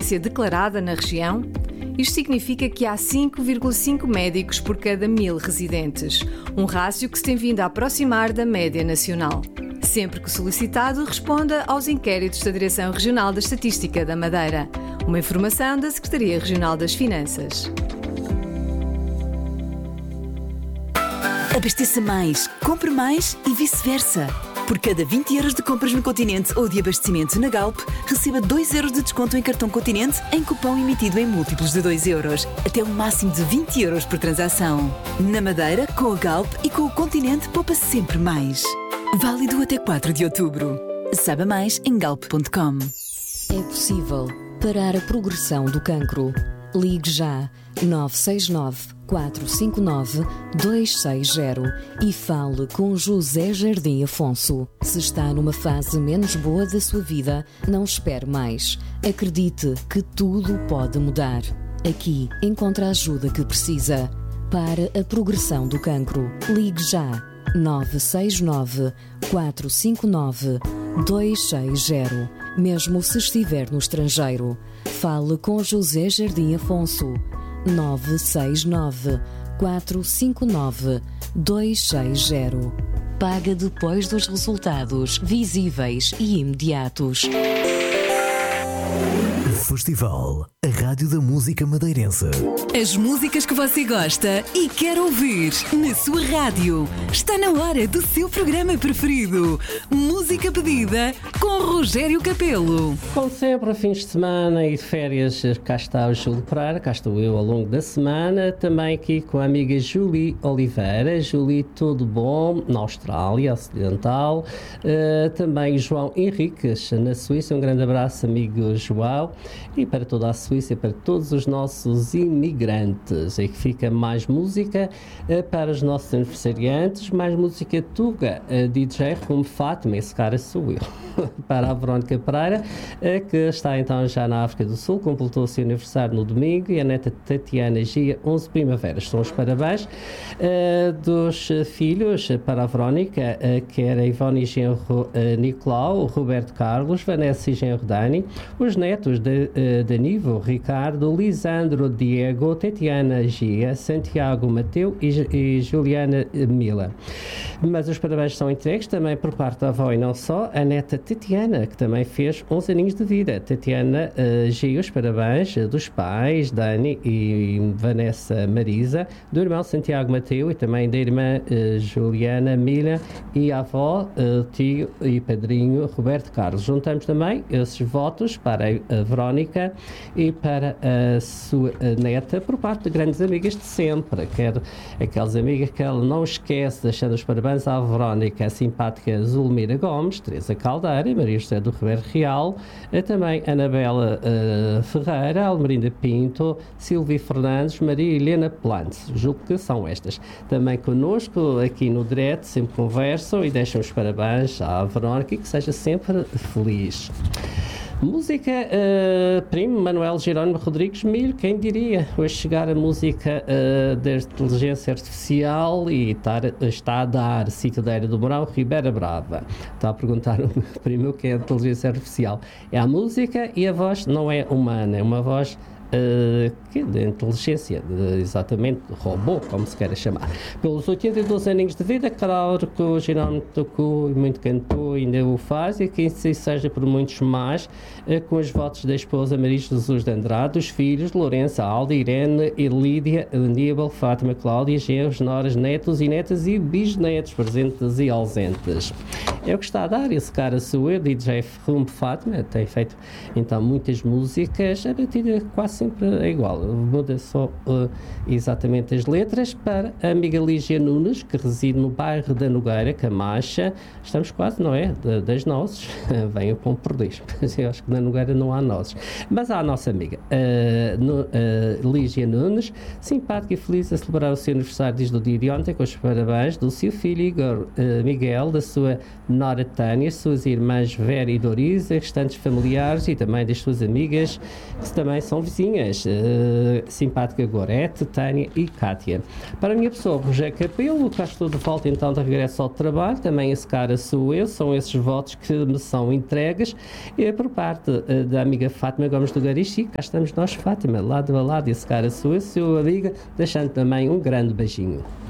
excelência declarada na região? Isto significa que há 5,5 médicos por cada 1000 residentes, um rácio que se tem vindo a aproximar da média nacional. Sempre que solicitado, responda aos inquéritos da Direção Regional da Estatística da Madeira. Uma informação da Secretaria Regional das Finanças. Abasteça mais, compre mais e vice-versa. Por cada 20 euros de compras no Continente ou de abastecimento na Galp, receba 2 euros de desconto em cartão Continente em cupom emitido em múltiplos de 2 euros, até um máximo de 20 euros por transação. Na Madeira, com a Galp e com o Continente, poupa sempre mais. Válido até 4 de outubro. Saiba mais em galp.com. É possível parar a progressão do cancro. Ligue já 969 459 260 e fale com José Jardim Afonso. Se está numa fase menos boa da sua vida, não espere mais. Acredite que tudo pode mudar. Aqui encontra a ajuda que precisa. Para a progressão do cancro, ligue já 969 459 260. Mesmo se estiver no estrangeiro, fale com José Jardim Afonso. 969 459 260. Paga depois dos resultados visíveis e imediatos. Festival, a Rádio da Música Madeirense. As músicas que você gosta e quer ouvir na sua rádio. Está na hora do seu programa preferido. Música pedida com Rogério Capelo. Como sempre, fins de semana e de férias, cá está o Júlio Pereira, cá estou eu ao longo da semana, também aqui com a amiga Julie Oliveira. Julie, tudo bom? Na Austrália Ocidental. Também João Henriques, na Suíça. Um grande abraço, amigo João. E para toda a Suíça e para todos os nossos imigrantes. E que fica mais música para os nossos aniversariantes, mais música Tuga, DJ Rumo Fátima, esse cara sou eu. Para a Verónica Pereira, que está então já na África do Sul, completou o seu aniversário no domingo, e a neta Tatiana Gia, 11 primaveras. São os parabéns dos filhos para a Verónica, que era Ivone e Genro Nicolau, Roberto Carlos, Vanessa e Genro Dani, os netos de Danivo, Ricardo, Lisandro Diego, Tatiana Gia, Santiago Mateu e Juliana Mila. Mas os parabéns são entregues também por parte da avó e não só, a neta Tatiana, que também fez 11 aninhos de vida. Tatiana Gia, os parabéns dos pais, Dani e Vanessa Marisa, do irmão Santiago Mateu e também da irmã Juliana Mila e a avó, tio e padrinho Roberto Carlos. Juntamos também esses votos para a Verónica e para a sua neta por parte de grandes amigas de sempre, quer aquelas amigas que ela não esquece, deixando os parabéns à Verónica, a simpática Zulmira Gomes, Teresa Caldeira e Maria José do Ribeiro Real, também Anabela Ferreira, Almerinda Pinto, Silvia Fernandes, Maria Helena Plante. Julgo que são estas. Também connosco aqui no direto, sempre conversam e deixam os parabéns à Verónica e que seja sempre feliz. Música, primo Manuel Jerónimo Rodrigues Milho, quem diria? Hoje chegar a música da inteligência artificial e está a dar Citadeira do Mourão, Ribeira Brava. Está a perguntar o primo o que é a inteligência artificial. É a música e a voz não é humana, é uma voz de inteligência, exatamente, robô, como se queira chamar. Pelos 82 aninhos de vida, claro que o Jerónimo tocou e muito cantou, ainda o faz, e que isso seja por muitos mais, com os votos da esposa Maria Jesus de Andrade, dos filhos Lourenço, Alda, Irene e Lídia, Aníbal, Fátima, Cláudia, genros, noras, netos e netas e bisnetos, presentes e ausentes. É o que está a dar esse cara sou eu, DJ Rumo Fátima, tem feito então muitas músicas, a batida quase sempre é igual, muda só exatamente as letras. Para a amiga Lígia Nunes, que reside no bairro da Nogueira, Camacha, estamos quase, não é? Das nozes, vem o pão perdiz, mas eu acho que na Nogueira não há nozes, mas há a nossa amiga Lígia Nunes, simpática e feliz a celebrar o seu aniversário desde o dia de ontem, com os parabéns do seu filho Igor Miguel, da sua Nora Tânia, suas irmãs Vera e Doriza, restantes familiares e também das suas amigas, que também são vizinhas, simpática Gorete, Tânia e Cátia. Para a minha pessoa, Rogério Capelo, cá estou de volta então de regresso ao trabalho, também esse cara sou eu, são esses votos que me são entregues, e por parte da amiga Fátima Gomes do Garichi, cá estamos nós, Fátima, lado a lado, esse cara sou eu, seu amiga, deixando também um grande beijinho.